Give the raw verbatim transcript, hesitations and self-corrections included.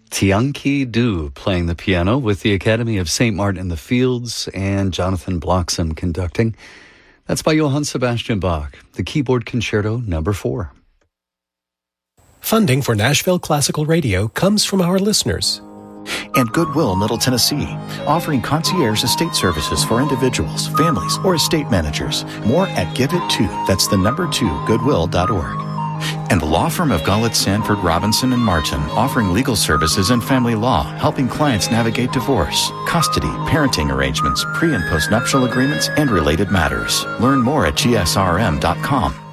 Tianqi Du playing the piano with the Academy of Saint Martin in the Fields and Jonathan Bloxham conducting. That's by Johann Sebastian Bach, the Keyboard Concerto number four. Funding for Nashville Classical Radio comes from our listeners. And Goodwill Middle Tennessee, offering concierge estate services for individuals, families, or estate managers. More at Give It To, that's the number two, goodwill dot org. And the law firm of Gullett, Sanford, Robinson, and Martin, offering legal services and family law, helping clients navigate divorce, custody, parenting arrangements, pre- and postnuptial agreements, and related matters. Learn more at G S R M dot com.